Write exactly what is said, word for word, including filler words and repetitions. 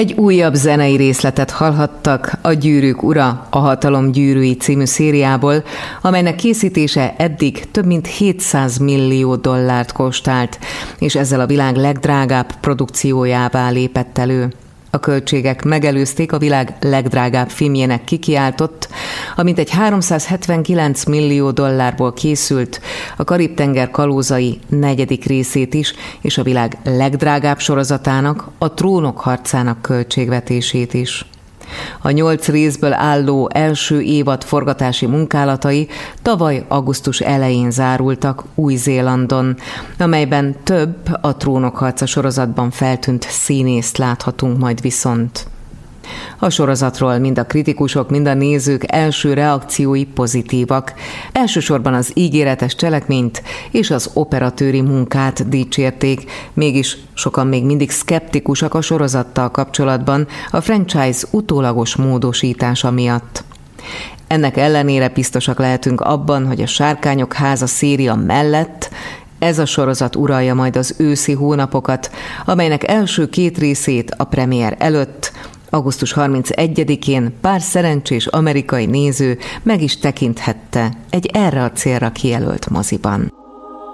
Egy újabb zenei részletet hallhattak a Gyűrűk ura, a Hatalom gyűrűi című szériából, amelynek készítése eddig több mint hétszáz millió dollárt kostált, és ezzel a világ legdrágább produkciójává lépett elő. A költségek megelőzték a világ legdrágább filmjének kikiáltott, amint egy háromszázhetvenkilenc millió dollárból készült, a Karib-tenger kalózai negyedik részét is, és a világ legdrágább sorozatának, a Trónok harcának költségvetését is. A nyolc részből álló első évad forgatási munkálatai tavaly augusztus elején zárultak Új-Zélandon, amelyben több a Trónok harca sorozatban feltűnt színészt láthatunk majd viszont. A sorozatról mind a kritikusok, mind a nézők első reakciói pozitívak. Elsősorban az ígéretes cselekményt és az operatőri munkát dicsérték, mégis sokan még mindig szkeptikusak a sorozattal kapcsolatban a franchise utólagos módosítása miatt. Ennek ellenére biztosak lehetünk abban, hogy a Sárkányok háza széria mellett ez a sorozat uralja majd az őszi hónapokat, amelynek első két részét a premier előtt, augusztus harmincegyedikén pár szerencsés amerikai néző meg is tekinthette egy erre a célra kijelölt moziban.